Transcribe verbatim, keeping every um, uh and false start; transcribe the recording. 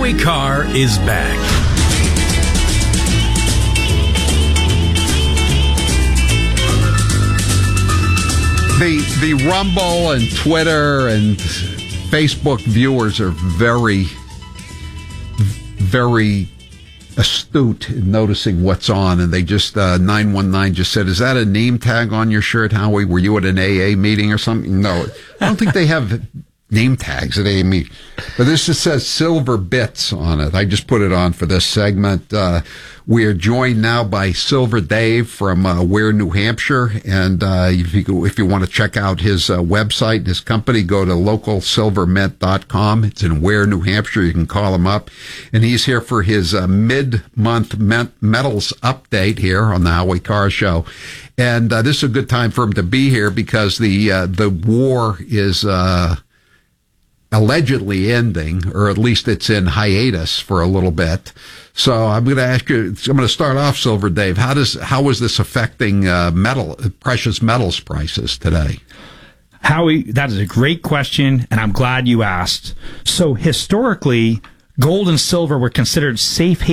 Howie Carr is back. The the Rumble and Twitter and Facebook viewers are very, very astute in noticing what's on, and they just uh, nine one nine just said, "Is that a name tag on your shirt, Howie? Were you at an A A meeting or something?" No, I don't think they have name tags at A A meetings. But this just says Silver Bits on it. I just put it on for this segment. Uh, we are joined now by Silver Dave from uh, Ware, New Hampshire. And uh, if you if you want to check out his uh, website, his company, go to local silver mint dot com. It's in Ware, New Hampshire. You can call him up. And he's here for his uh, mid-month met- metals update here on the Howie Carr Show. And uh, this is a good time for him to be here because the uh, the war is uh, allegedly ending, or at least it's in hiatus for a little bit. So I'm going to ask you, I'm going to start off, Silver Dave. How does, how is this affecting uh, metal, precious metals prices today? Howie, that is a great question, and I'm glad you asked. So historically, gold and silver were considered safe